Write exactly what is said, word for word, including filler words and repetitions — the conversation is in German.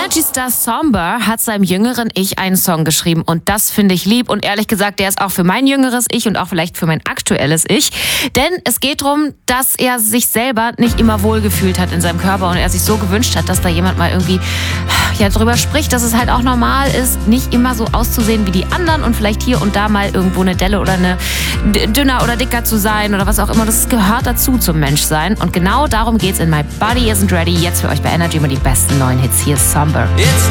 Energy-Star Somber hat seinem jüngeren Ich einen Song geschrieben und das finde ich lieb und ehrlich gesagt, der ist auch für mein jüngeres Ich und auch vielleicht für mein aktuelles Ich, denn es geht darum, dass er sich selber nicht immer wohlgefühlt hat in seinem Körper und er sich so gewünscht hat, dass da jemand mal irgendwie ja, drüber spricht, dass es halt auch normal ist, nicht immer so auszusehen wie die anderen und vielleicht hier und da mal irgendwo eine Delle oder eine dünner oder dicker zu sein oder was auch immer, das gehört dazu zum Menschsein und genau darum geht's in My Body Isn't Ready, jetzt für euch bei Energy immer die besten neuen Hits, hier ist Somber.